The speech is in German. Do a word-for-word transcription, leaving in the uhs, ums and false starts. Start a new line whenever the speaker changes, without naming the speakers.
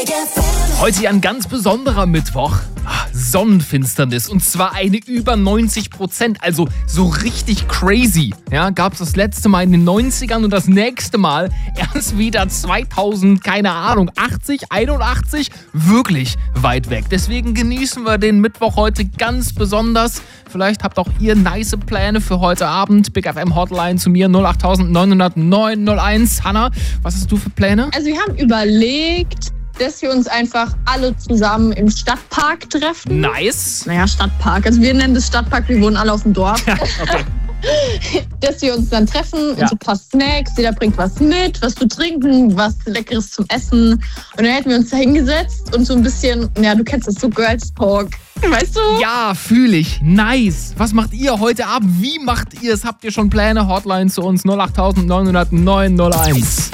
Heute ein ganz besonderer Mittwoch. Sonnenfinsternis und zwar eine über neunzig Prozent, also so richtig crazy. Ja, gab es das letzte Mal in den neunzigern und das nächste Mal erst wieder zweitausend, keine Ahnung, achtzig, einundachtzig, wirklich weit weg. Deswegen genießen wir den Mittwoch heute ganz besonders. Vielleicht habt auch ihr nice Pläne für heute Abend. Big F M Hotline zu mir null acht neun null neun null eins. Hanna, was hast du für Pläne?
Also wir haben überlegt, dass wir uns einfach alle zusammen im Stadtpark treffen.
Nice.
Naja, Stadtpark. Also wir nennen das Stadtpark, wir wohnen alle auf dem Dorf.
Okay.
Dass wir uns dann treffen
Ja.
und so ein paar Snacks. Jeder bringt was mit, was zu trinken, was Leckeres zum Essen. Und dann hätten wir uns da hingesetzt und so ein bisschen, ja, du kennst das, so Girls Talk. Weißt du?
Ja, fühle ich. Nice. Was macht ihr heute Abend? Wie macht ihr es? Habt ihr schon Pläne? Hotline zu uns null acht neun null neun null eins.